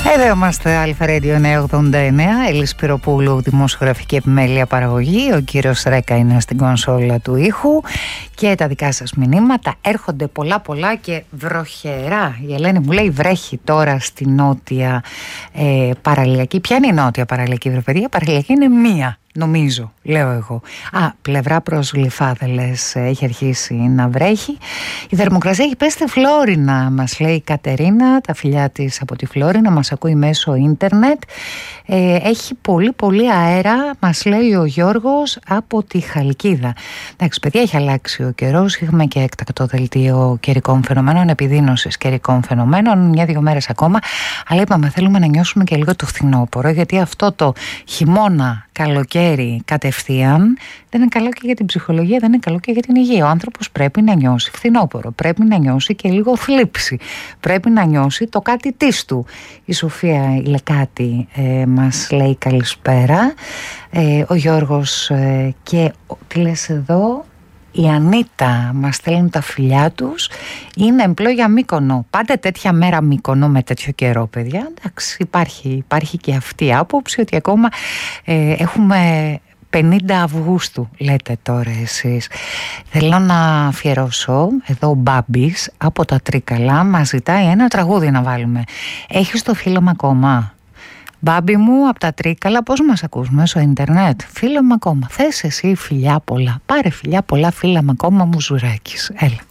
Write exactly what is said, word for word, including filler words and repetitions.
Εδώ είμαστε, Alpha Radio εννιακόσια ογδόντα εννέα, Έλλη Σπυροπούλου, δημοσιογραφική επιμέλεια παραγωγή. Ο κύριος Ρέκα είναι στην κονσόλα του ήχου και τα δικά σας μηνύματα έρχονται πολλά πολλά και βροχερά. Η Ελένη μου λέει βρέχει τώρα στη νότια ε, παραλιακή. Ποια είναι η νότια παραλιακή, βρε παιδιά? Παραλιακή είναι μία, νομίζω, λέω εγώ. Α, πλευρά προς Γλυφάδελες έχει αρχίσει να βρέχει. Η θερμοκρασία έχει πέσει στη Φλόρινα, μας λέει η Κατερίνα, τα φιλιά της από τη Φλόρινα, μας ακούει μέσω ίντερνετ. Ε, έχει πολύ πολύ αέρα, μας λέει ο Γιώργος από τη Χαλκίδα. Εντάξει παιδιά, έχει αλλάξει ο καιρός, είχαμε και έκτακτο δελτίο καιρικών φαινομένων, επιδείνωσης καιρικών φαινομένων, μια-δύο μέρες ακόμα, αλλά είπαμε θέλουμε να νιώσουμε και λίγο το φθινόπωρο, γιατί αυτό το χειμώνα καλοκαίρι κατευθείαν δεν είναι καλό και για την ψυχολογία, δεν είναι καλό και για την υγεία. Ο άνθρωπος πρέπει να νιώσει φθινόπωρο, πρέπει να νιώσει και λίγο θλίψη, πρέπει να νιώσει το κάτι της του. Η Σοφία Ηλεκάτη ε, μας λέει καλησπέρα, ε, ο Γιώργος ε, και τι λες εδώ, η Ανίτα μας στέλνουν τα φιλιά τους. Είναι εμπλό για Μύκονο. Πάτε τέτοια μέρα Μύκονο με τέτοιο καιρό, παιδιά? Εντάξει, υπάρχει, υπάρχει και αυτή η άποψη ότι ακόμα ε, έχουμε πενήντα Αυγούστου, λέτε τώρα εσείς. Θέλω να αφιερώσω, εδώ ο Μπάμπης από τα Τρίκαλα μας ζητάει ένα τραγούδι να βάλουμε. Έχεις το φίλο ακόμα? Μπάμπη μου από τα Τρίκαλα, πώς μας ακούς μέσω ίντερνετ? Φίλο μου ακόμα. Θες εσύ φιλιά πολλά? Πάρε φιλιά πολλά, φίλα μου ακόμα, μου Ζουράκης. Έλα.